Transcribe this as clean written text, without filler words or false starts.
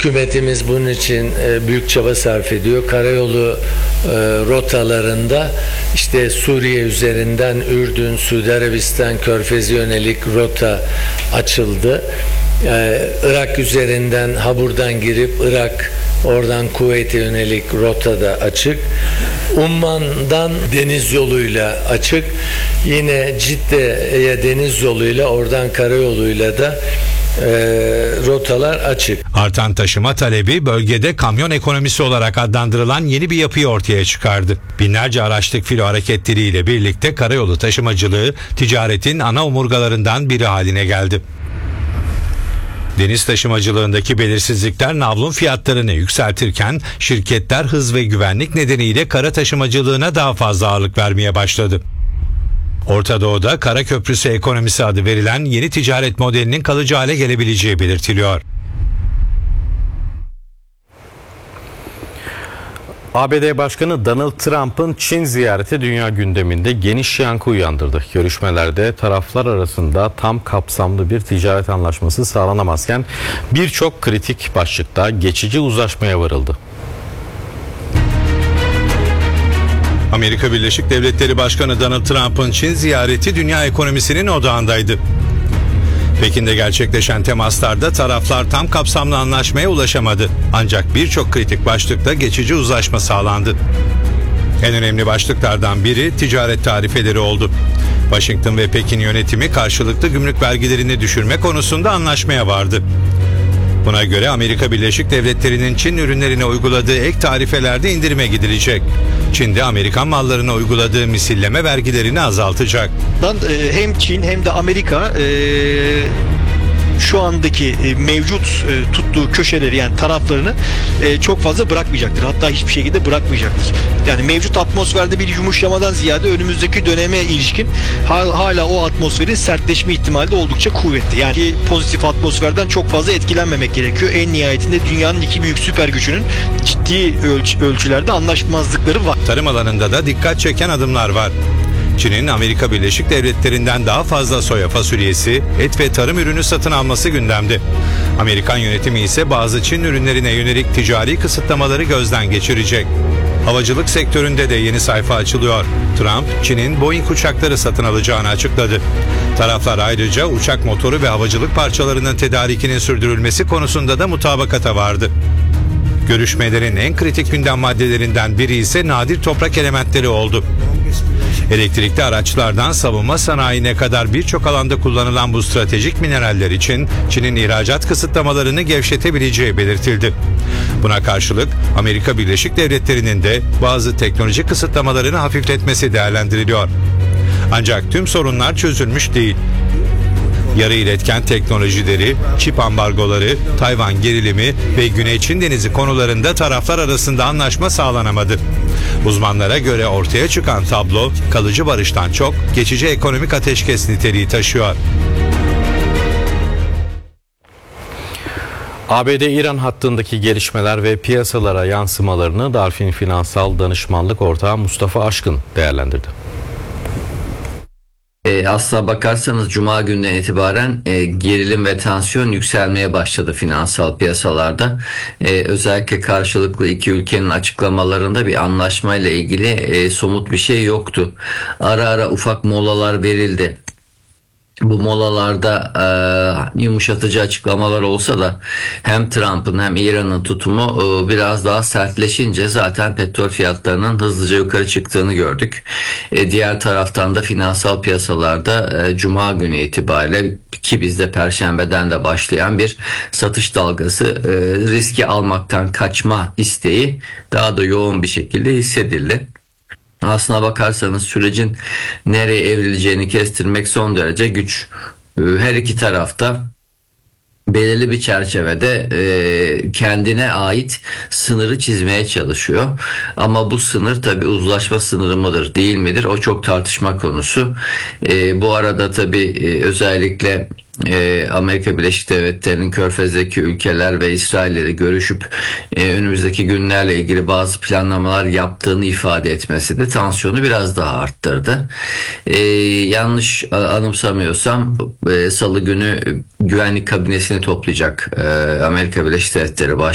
Hükümetimiz bunun için büyük çaba sarf ediyor. Karayolu rotalarında işte Suriye üzerinden Ürdün, Suudi Arabistan, Körfez'e yönelik rota açıldı. Irak üzerinden Habur'dan girip Irak, oradan Kuveyt'e yönelik rota da açık. Umman'dan deniz yoluyla açık. Yine Cidde'ye deniz yoluyla, oradan karayoluyla da rotalar açık. Artan taşıma talebi bölgede kamyon ekonomisi olarak adlandırılan yeni bir yapıyı ortaya çıkardı. Binlerce araçlık filo hareketleriyle birlikte karayolu taşımacılığı ticaretin ana omurgalarından biri haline geldi. Deniz taşımacılığındaki belirsizlikler navlun fiyatlarını yükseltirken şirketler hız ve güvenlik nedeniyle kara taşımacılığına daha fazla ağırlık vermeye başladı. Orta Doğu'da kara köprüsü ekonomisi adı verilen yeni ticaret modelinin kalıcı hale gelebileceği belirtiliyor. ABD Başkanı Donald Trump'ın Çin ziyareti dünya gündeminde geniş yankı uyandırdı. Görüşmelerde taraflar arasında tam kapsamlı bir ticaret anlaşması sağlanamazken birçok kritik başlıkta geçici uzlaşmaya varıldı. Amerika Birleşik Devletleri Başkanı Donald Trump'ın Çin ziyareti dünya ekonomisinin odağındaydı. Pekin'de gerçekleşen temaslarda taraflar tam kapsamlı anlaşmaya ulaşamadı. Ancak birçok kritik başlıkta geçici uzlaşma sağlandı. En önemli başlıklardan biri ticaret tarifeleri oldu. Washington ve Pekin yönetimi karşılıklı gümrük vergilerini düşürme konusunda anlaşmaya vardı. Buna göre Amerika Birleşik Devletleri'nin Çin ürünlerine uyguladığı ek tarifelerde indirime gidilecek. Çin de Amerikan mallarına uyguladığı misilleme vergilerini azaltacak. Hem Çin hem de Amerika şu andaki mevcut tuttuğu köşeleri, yani taraflarını çok fazla bırakmayacaktır. Hatta hiçbir şekilde bırakmayacaktır. Yani mevcut atmosferde bir yumuşamadan ziyade önümüzdeki döneme ilişkin hala o atmosferin sertleşme ihtimali de oldukça kuvvetli. Yani pozitif atmosferden çok fazla etkilenmemek gerekiyor. En nihayetinde dünyanın iki büyük süper gücünün ciddi ölçülerde anlaşmazlıkları var. Tarım alanında da dikkat çeken adımlar var. Çin'in Amerika Birleşik Devletleri'nden daha fazla soya fasulyesi, et ve tarım ürünü satın alması gündemde. Amerikan yönetimi ise bazı Çin ürünlerine yönelik ticari kısıtlamaları gözden geçirecek. Havacılık sektöründe de yeni sayfa açılıyor. Trump, Çin'in Boeing uçakları satın alacağını açıkladı. Taraflar ayrıca uçak motoru ve havacılık parçalarının tedarikinin sürdürülmesi konusunda da mutabakata vardı. Görüşmelerin en kritik gündem maddelerinden biri ise nadir toprak elementleri oldu. Elektrikli araçlardan savunma sanayine kadar birçok alanda kullanılan bu stratejik mineraller için Çin'in ihracat kısıtlamalarını gevşetebileceği belirtildi. Buna karşılık Amerika Birleşik Devletleri'nin de bazı teknolojik kısıtlamalarını hafifletmesi değerlendiriliyor. Ancak tüm sorunlar çözülmüş değil. Yarı iletken teknolojileri, çip ambargoları, Tayvan gerilimi ve Güney Çin Denizi konularında taraflar arasında anlaşma sağlanamadı. Uzmanlara göre ortaya çıkan tablo kalıcı barıştan çok geçici ekonomik ateşkes niteliği taşıyor. ABD-İran hattındaki gelişmeler ve piyasalara yansımalarını Darfin Finansal Danışmanlık Ortağı Mustafa Aşkın değerlendirdi. Aslına bakarsanız Cuma günden itibaren gerilim ve tansiyon yükselmeye başladı finansal piyasalarda. Özellikle karşılıklı iki ülkenin açıklamalarında bir anlaşmayla ilgili somut bir şey yoktu. Ara ara ufak molalar verildi. Bu molalarda yumuşatıcı açıklamalar olsa da hem Trump'ın hem İran'ın tutumu biraz daha sertleşince zaten petrol fiyatlarının hızlıca yukarı çıktığını gördük. Diğer taraftan da finansal piyasalarda Cuma günü itibariyle, ki bizde Perşembeden de başlayan bir satış dalgası, riski almaktan kaçma isteği daha da yoğun bir şekilde hissedildi. Aslına bakarsanız sürecin nereye evrileceğini kestirmek son derece güç. Her iki tarafta belirli bir çerçevede kendine ait sınırı çizmeye çalışıyor. Ama bu sınır tabii uzlaşma sınırı mıdır değil midir, o çok tartışma konusu. Bu arada tabii özellikle Amerika Birleşik Devletleri'nin Körfez'deki ülkeler ve İsrail'le görüşüp önümüzdeki günlerle ilgili bazı planlamalar yaptığını ifade etmesi de tansiyonu biraz daha arttırdı. Yanlış anımsamıyorsam Salı günü Güvenlik Kabinesi'ni toplayacak Amerika Birleşik Devletleri